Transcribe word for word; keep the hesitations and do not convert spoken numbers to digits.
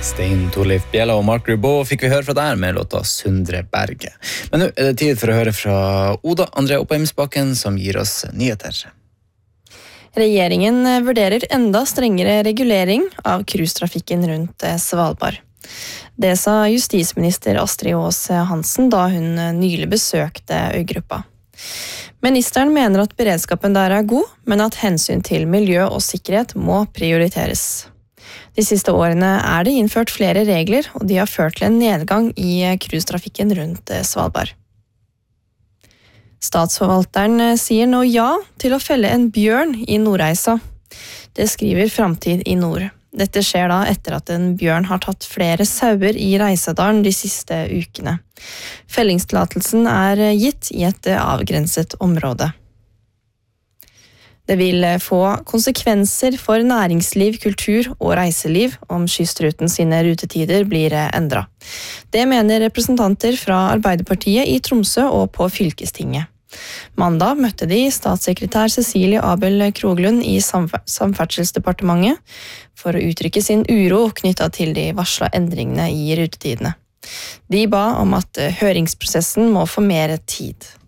Stein Torleif Bjella og Mark Ribot fikk vi høre fra der med låta Sundre Berge. Men nå er det tid for å høre fra Oda Andrea Oppheimsbakken som gir oss nyheter. Regjeringen vurderer enda strengere regulering av cruisetrafikken rundt Svalbard. Det sa justisminister Astrid Aas Hansen da hun nylig besøkte øygruppa. Ministeren mener at beredskapen der er god, men at hensyn til miljø og sikkerhet må prioriteres. De siste årene er det innført flere regler, og de har ført til en nedgang i cruisetrafikken rundt Svalbard. Statsforvalteren sier nå ja til å felle en bjørn i Nordreisa. Det skriver Framtid i Nord. Dette skjer da etter at en bjørn har tatt flere sauer i Reisadalen de siste ukene. Fellingstillatelsen er gitt i et avgrenset område. Det vil få konsekvenser for næringsliv, kultur og reiseliv om kystruten sine rutetider blir endret. Det mener representanter fra Arbeiderpartiet i Tromsø og på fylkestinget. Mandag møtte de statssekretær Cecilie Abel Kroglund i Samferdselsdepartementet for å uttrykke sin uro knyttet til de varsla endringene i rutetidene. De ba om at høringsprosessen må få mer tid.